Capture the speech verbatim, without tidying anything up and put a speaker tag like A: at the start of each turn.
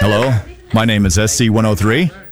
A: Hello, my name is S C one oh three.